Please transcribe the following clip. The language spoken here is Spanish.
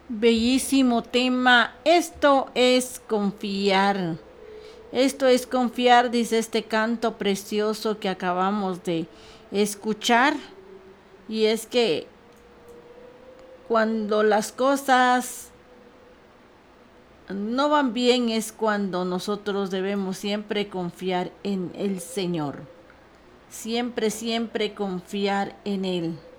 Bellísimo tema. Esto es confiar. Esto es confiar, dice este canto precioso que acabamos de escuchar. Y es que cuando las cosas no van bien es cuando nosotros debemos siempre confiar en el Señor. Siempre, siempre confiar en Él.